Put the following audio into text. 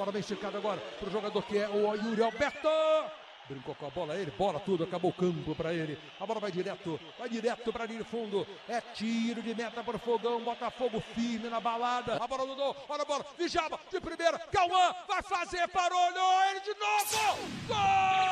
Bola bem esticada agora pro jogador que é o Yuri Alberto. Brincou com a bola, ele bola tudo, acabou o campo para ele. A bola vai direto para linha de fundo. É tiro de meta para o Fogão. Botafogo firme na balada. A bola do olha a bola, Djalma de primeira. Cauã vai fazer, parou, olhou ele de novo. Gol!